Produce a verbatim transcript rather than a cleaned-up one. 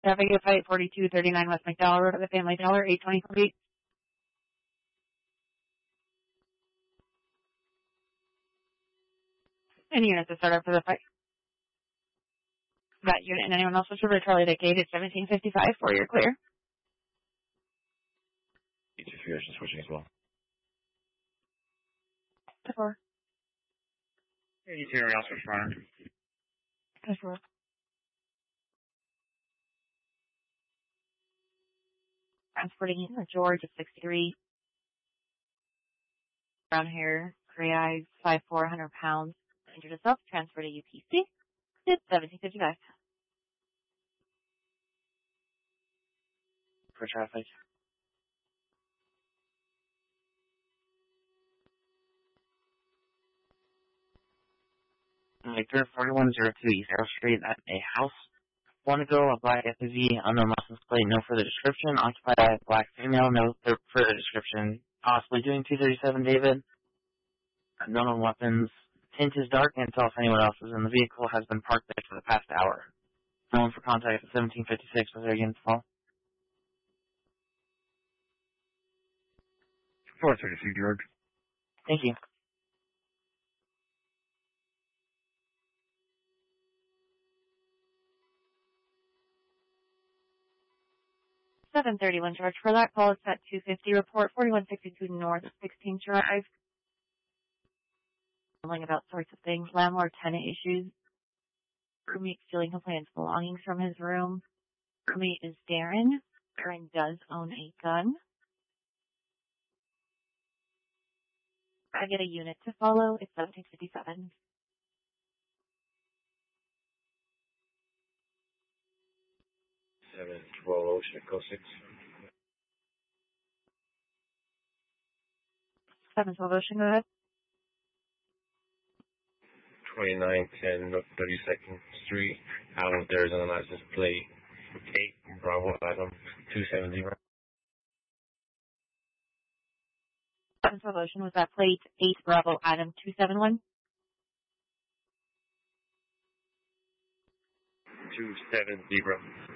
Traffic at Fight forty-two thirty-nine West McDowell Road at the Family Dollar, eight twenty-four feet. Any units to start up for the fight? That unit and anyone else wish to Charlie to gate at seventeen fifty-five for your clear. Each of yours is switching as well. ten four. eighty-two, else responding. ten four. Transporting in George at sixty-three. Brown hair, gray eyes, five four, one hundred pounds. Injured herself, transferred to U P C. It's seventeen fifty-five. For traffic. Victor, forty-one oh two East Arrow Street at a house. One ago, a black S U V, unknown license plate, no further description. Occupied by a black female, no further description. Possibly doing two thirty-seven, David. No known weapons. Tint is dark, and tell if anyone else is in the vehicle. Has been parked there for the past hour. No one for contact at seventeen fifty-six. Was there against the call? four thirty-two, George. Thank you. seven thirty-one charge for that call. It's at two fifty. Report forty-one sixty-two North sixteenth Drive. Telling about sorts of things. Landlord-tenant issues. Roommate stealing complaints belongings from his room. Roommate is Darren. Darren does own a gun. I get a unit to follow. It's seventeen fifty-seven. seven twelve Ocean, go six. seven twelve Ocean, go ahead. twenty-nine ten North thirty-second Street. Allen, Arizona, license plate eight Bravo Adam two seventy. seven twelve Ocean, was that plate eight Bravo Adam two seven one? two seven zero.